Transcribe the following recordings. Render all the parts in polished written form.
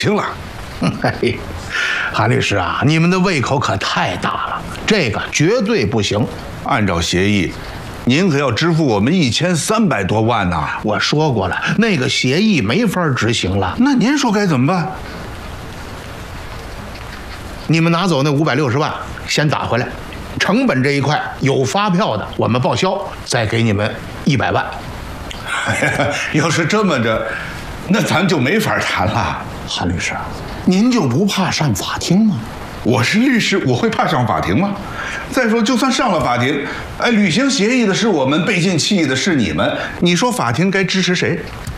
停了。 嘿，韩律师啊，你们的胃口可太大了，这个绝对不行。 按照协议，您可要支付我们1300多万呢。 我说过了，那个协议没法执行了。 那您说该怎么办？ 你们拿走那560万，先打回来。成本这一块有发票的，我们报销，再给你们100万。 要是这么着，那咱就没法谈了。 韩律师，您就不怕上法庭吗？ 我是律师，我会怕上法庭吗？再说，就算上了法庭，履行协议的是我们，背信弃义的是你们。你说法庭该支持谁？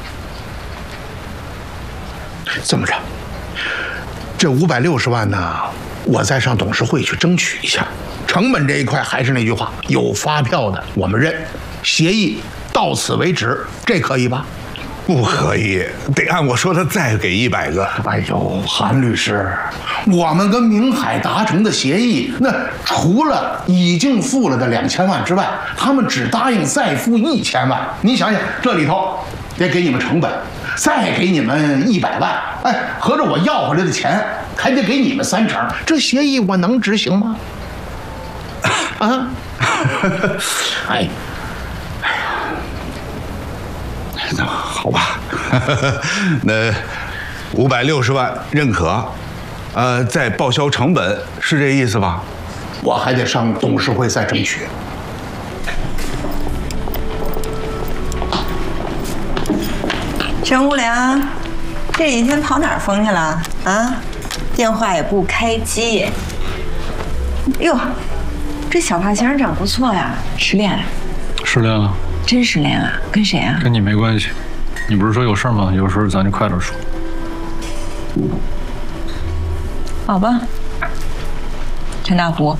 这么着，这560万呢，我再上董事会去争取一下。成本这一块还是那句话，有发票的我们认，协议到此为止，这可以吧？ 不可以，得按我说的再给100个。 哎呦，韩律师，我们跟明海达成的协议，那除了已经付了的2000万之外，他们只答应再付1000万。你想想，这里头得给你们成本，再给你们100万，哎，合着我要回来的钱还得给你们3成，这协议我能执行吗？啊，哎。 那好吧，那560万认可，再报销成本，是这意思吧？ 我还得上董事会再争取。 陈无良，这几天跑哪儿疯去了啊？电话也不开机。哟，这小发型长不错呀，失恋了？ 失恋了。 真失恋啊？跟谁啊？ 跟你没关系，你不是说有事吗？有事咱就快点说。 好吧，陈大湖。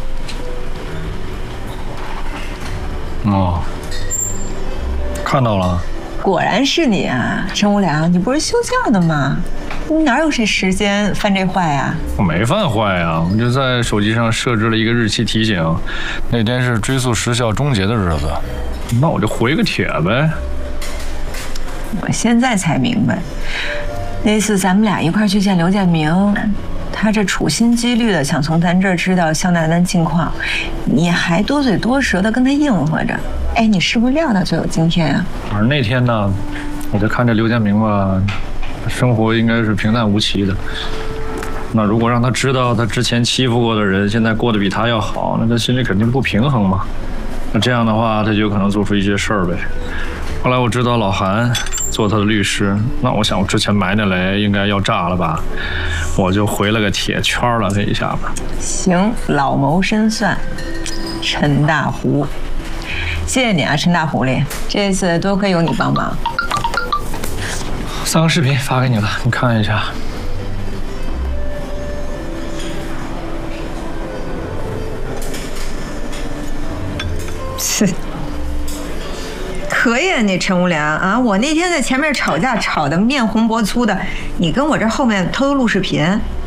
哦，看到了。 果然是你啊，陈无良，你不是休假的吗？你哪有这时间犯这坏呀？ 我没犯坏呀，我就在手机上设置了一个日期提醒，那天是追诉时效终结的日子。那我就回个帖呗。 我现在才明白，那次咱们俩一块去见刘建明，他这处心积虑的想从咱这儿知道肖楠楠近况，你还多嘴多舌的跟他应和着。哎，你是不是料到就有今天啊？ 反正那天呢，我就看着刘建明吧，生活应该是平淡无奇的。那如果让他知道他之前欺负过的人现在过得比他要好，那他心里肯定不平衡嘛。那这样的话，他就有可能做出一些事儿呗。后来我知道老韩做他的律师，那我想我之前埋的雷应该要炸了吧，我就回了个帖圈了他一下吧。 行，老谋深算，陈大狐，谢谢你啊，陈大狐狸，这次多亏有你帮忙。 3个视频发给你了，你看一下。 可以啊，你陈无良啊！我那天在前面吵架，吵得面红脖粗的，你跟我这后面偷偷录视频。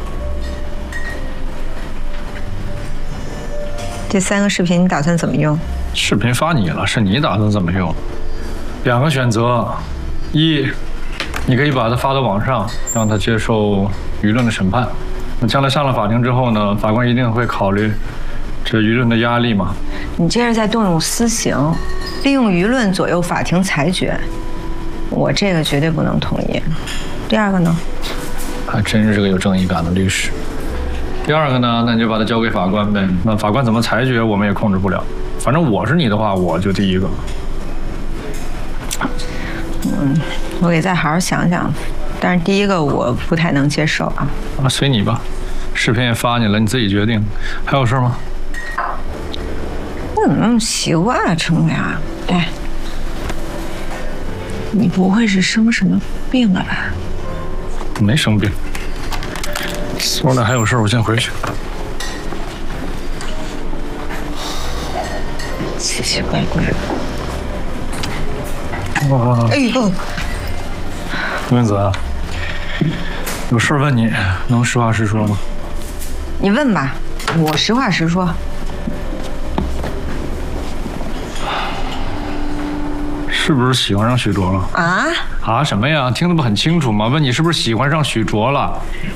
这3个视频你打算怎么用？ 视频发你了，是你打算怎么用？2个选择，一，你可以把它发到网上，让他接受舆论的审判。那将来上了法庭之后呢，法官一定会考虑这舆论的压力嘛。 你这是在动用私刑，利用舆论左右法庭裁决，我这个绝对不能同意。第2个呢？ 还真是个有正义感的律师。第2个呢，那你就把它交给法官呗。那法官怎么裁决，我们也控制不了。反正我是你的话，我就第1个。 我得再好好想想。但是第1个我不太能接受啊。 那随你吧，视频也发你了，你自己决定。还有事吗？ 你怎么那么奇怪啊，陈无良？哎，你不会是生什么病了吧？ 没生病。我俩还有事，我先回去。 奇奇怪怪。 哎呦，刘云子，有事问你，能实话实说吗？ 你问吧，我实话实说。 是不是喜欢上许卓了？ 啊？ 啊什么呀？听得不很清楚吗？问你是不是喜欢上许卓了？